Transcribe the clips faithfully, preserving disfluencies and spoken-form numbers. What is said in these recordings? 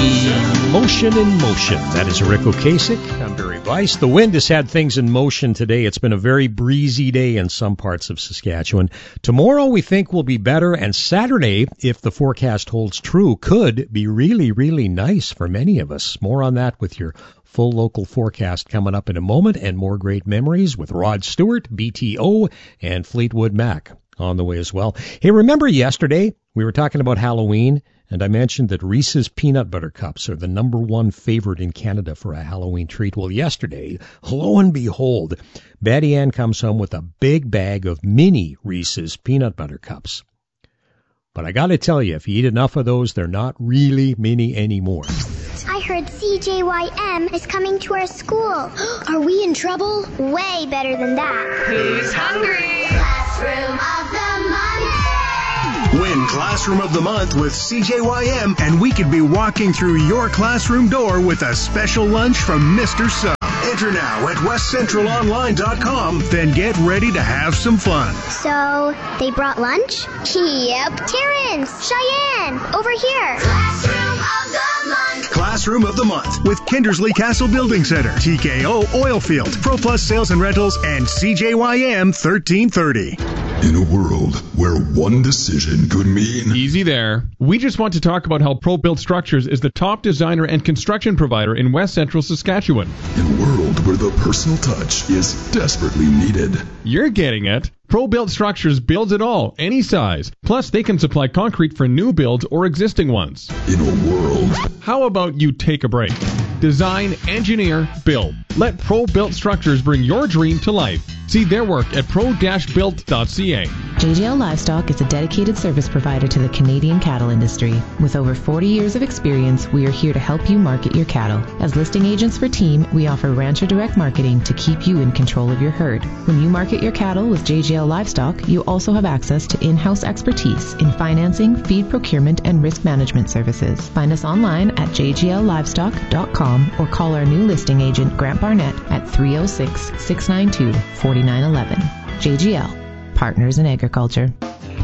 Motion in Motion. That is Rick Ocasek. I'm Barry Weiss. The wind has had things in motion today. It's been a very breezy day in some parts of Saskatchewan. Tomorrow we think will be better, and Saturday, if the forecast holds true, could be really, really nice for many of us. More on that with your full local forecast coming up in a moment, and more great memories with Rod Stewart, B T O, and Fleetwood Mac on the way as well. Hey, remember yesterday we were talking about Halloween, and I mentioned that Reese's Peanut Butter Cups are the number one favorite in Canada for a Halloween treat. Well, yesterday, lo and behold, Betty Ann comes home with a big bag of mini Reese's Peanut Butter Cups. But I got to tell you, if you eat enough of those, they're not really mini anymore. I heard C J Y M is coming to our school. Are we in trouble? Way better than that. Who's hungry? Classroom of the Month. Win Classroom of the Month with C J Y M, and we could be walking through your classroom door with a special lunch from Mister Sub. Enter now at west central online dot com, then get ready to have some fun. So, they brought lunch? Yep. Terrence, Cheyenne, over here. Classroom of the Month. Classroom of the Month with Kindersley Castle Building Center, T K O Oilfield, ProPlus Sales and Rentals, and C J Y M thirteen thirty. In a world where one decision could mean... Easy there. We just want to talk about how ProBuilt Structures is the top designer and construction provider in West Central Saskatchewan. In a world where the personal touch is desperately needed. You're getting it. ProBuilt Structures builds it all, any size. Plus, they can supply concrete for new builds or existing ones. In a world... How about you take a break? Design, engineer, build. Let ProBuilt Structures bring your dream to life. See their work at pro dash built dot c a. J G L Livestock is a dedicated service provider to the Canadian cattle industry. With over forty years of experience, we are here to help you market your cattle. As listing agents for Team, we offer Rancher Direct Marketing to keep you in control of your herd. When you market your cattle with J G L Livestock, you also have access to in-house expertise in financing, feed procurement, and risk management services. Find us online at j g l livestock dot com or call our new listing agent, Grant Barnett, at three oh six, six nine two, four nine one one. J G L, Partners in Agriculture.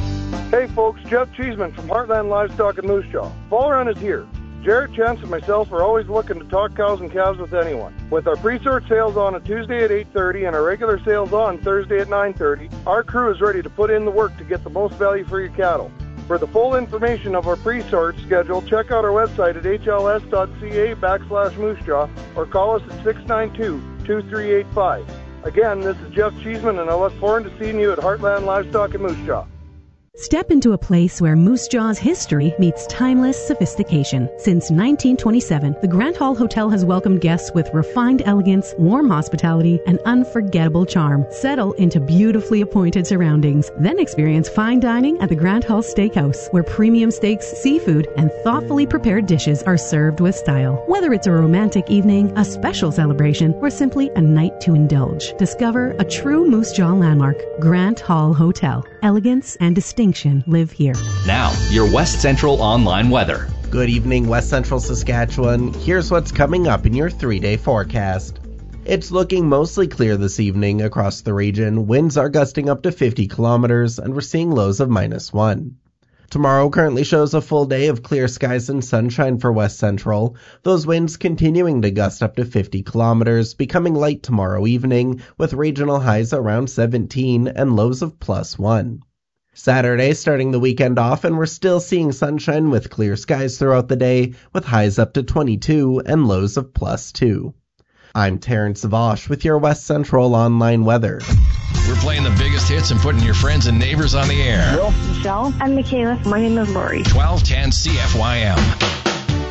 Hey folks, Jeff Cheeseman from Heartland Livestock in Moose Jaw. Fall Run is here. Jarrett, Chance, and myself are always looking to talk cows and calves with anyone. With our pre-sort sales on a Tuesday at eight thirty and our regular sales on Thursday at nine thirty, our crew is ready to put in the work to get the most value for your cattle. For the full information of our pre-sort schedule, check out our website at h l s dot c a backslash moose jaw or call us at six nine two, two three eight five. Again, this is Jeff Cheeseman, and I look forward to seeing you at Heartland Livestock in Moose Jaw. Step into a place where Moose Jaw's history meets timeless sophistication. Since nineteen twenty-seven, the Grant Hall Hotel has welcomed guests with refined elegance, warm hospitality, and unforgettable charm. Settle into beautifully appointed surroundings. Then experience fine dining at the Grant Hall Steakhouse, where premium steaks, seafood, and thoughtfully prepared dishes are served with style. Whether it's a romantic evening, a special celebration, or simply a night to indulge, discover a true Moose Jaw landmark. Grant Hall Hotel. Elegance and distinction live here. Now, your West Central online weather. Good evening, West Central Saskatchewan. Here's what's coming up in your three-day forecast. It's looking mostly clear this evening across the region. Winds are gusting up to fifty kilometers, and we're seeing lows of minus one. Tomorrow currently shows a full day of clear skies and sunshine for West Central, those winds continuing to gust up to fifty kilometers, becoming light tomorrow evening, with regional highs around seventeen and lows of plus one. Saturday starting the weekend off, and we're still seeing sunshine with clear skies throughout the day, with highs up to twenty-two and lows of plus two. I'm Terrence Vosh with your West Central online weather. We're playing the biggest hits and putting your friends and neighbors on the air. Michelle. I'm Michaela. My name is Lori. twelve ten C F Y M.